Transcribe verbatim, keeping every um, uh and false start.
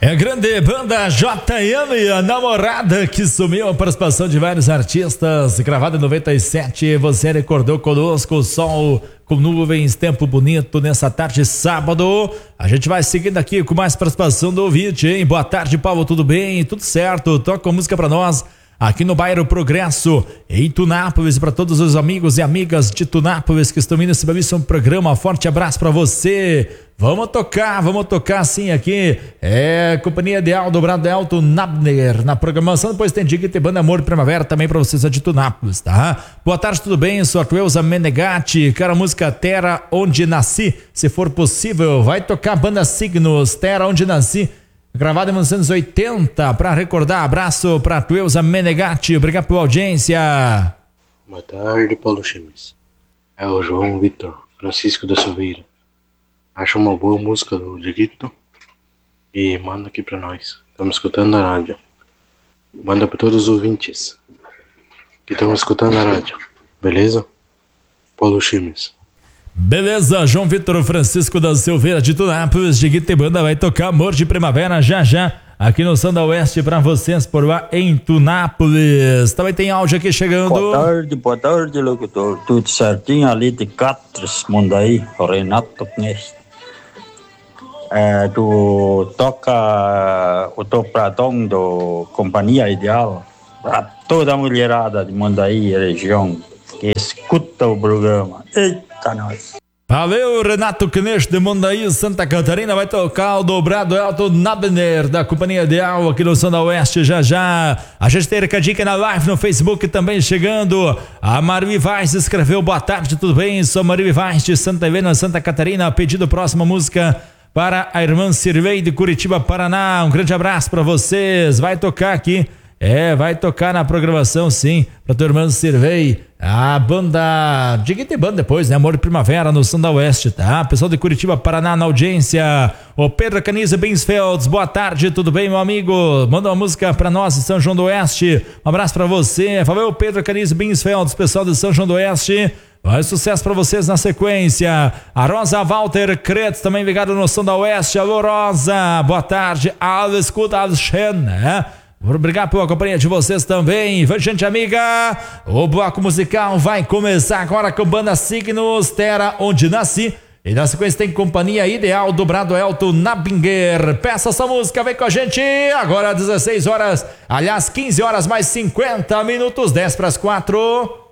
É a grande banda J M, a namorada que sumiu, a participação de vários artistas, gravada em noventa e sete. Você recordou conosco o sol com nuvens, tempo bonito nessa tarde de sábado. A gente vai seguindo aqui com mais participação do ouvinte, hein? Boa tarde, Paulo, tudo bem? Tudo certo? Toca música pra nós aqui no bairro Progresso, em Tunápolis, para todos os amigos e amigas de Tunápolis que estão indo nesse belíssimo programa. Forte abraço para você. Vamos tocar, vamos tocar sim aqui. É Companhia Ideal, Dobrado Elton Nabner na programação. Depois tem Diga e tem Banda Amor Primavera também para vocês de Tunápolis, tá? Boa tarde, tudo bem? Sou a Tuelza Menegatti. Quero a música Terra Onde Nasci. Se for possível, vai tocar Banda Signos, Terra Onde Nasci, gravado em mil novecentos e oitenta, para recordar. Abraço para Tuelza Menegatti, obrigado pela audiência. Boa tarde, Paulo Chimes. É o João Vitor Francisco da Silveira. Acha uma boa música do Dieguito e manda aqui para nós. Estamos escutando a rádio. Manda para todos os ouvintes que estão escutando a rádio. Beleza? Paulo Chimes. Beleza, João Vitor Francisco da Silveira de Tunápolis. Dieguito e Banda vai tocar Amor de Primavera já já aqui no Sanda Oeste para vocês por lá em Tunápolis. Também tem áudio aqui chegando. Boa tarde, boa tarde, locutor. Tudo certinho ali de Catres, Mundaí, Renato Knest. É, tu toca o teu pratão do Companhia Ideal para toda a mulherada de Mundaí e região que escuta o programa. Eita, nós! Valeu, Renato Knest de Mundaí, Santa Catarina. Vai tocar o Dobrado Elton Nabner da Companhia Ideal aqui no Sanda Oeste já já. A gente tem recadinho na live no Facebook também chegando. A Maria Vaz escreveu: boa tarde, tudo bem? Sou Maria Vaz de Santa Helena, Santa Catarina. Pedido próxima música para a irmã Sirvei de Curitiba, Paraná. Um grande abraço para vocês. Vai tocar aqui. É, vai tocar na programação, sim, pra tua irmã Sirvei. A banda Diga e tem Banda depois, né? Amor de Primavera no Sanda Oeste, tá? Pessoal de Curitiba, Paraná na audiência. O Pedro Caniza Binsfelds, boa tarde, tudo bem, meu amigo? Manda uma música pra nós de São João do Oeste. Um abraço pra você. Valeu, Pedro Caniza Binsfelds, pessoal de São João do Oeste. Vai sucesso pra vocês na sequência. A Rosa Walter Kretz também ligado no Sanda Oeste. Alô, Rosa, boa tarde. Alô, escuta, Alexandre, né? Obrigado pela companhia de vocês também. Vai, gente amiga, o bloco musical vai começar agora com Banda Signos, Terra Onde Nasci. E na sequência tem Companhia Ideal, Dobrado Elton Nabinger. Peça essa música, vem com a gente. Agora dezesseis horas, aliás quinze horas mais cinquenta minutos, dez para as quatro.